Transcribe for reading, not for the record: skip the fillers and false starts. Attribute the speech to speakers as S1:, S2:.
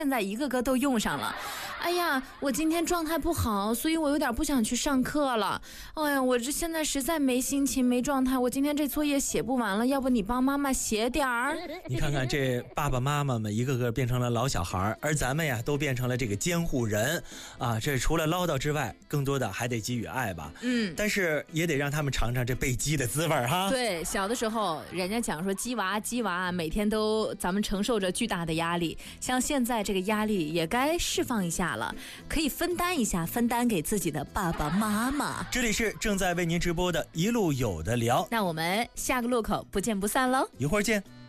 S1: 现在一个个都用上了。哎呀，我今天状态不好，所以我有点不想去上课了。哎呀，我这现在实在没心情没状态，我今天这作业写不完了，要不你帮妈妈写点儿。
S2: 你看看这爸爸妈妈们一个个变成了老小孩，而咱们呀都变成了这个监护人啊。这除了唠叨之外，更多的还得给予爱吧。但是也得让他们尝尝这被激的滋味哈。
S1: 对，小的时候人家讲说鸡娃每天都咱们承受着巨大的压力，像现在这个压力也该释放一下了，可以分担一下，分担给自己的爸爸妈妈。
S2: 这里是正在为您直播的一路有的聊，
S1: 那我们下个路口不见不散喽，
S2: 一会儿见。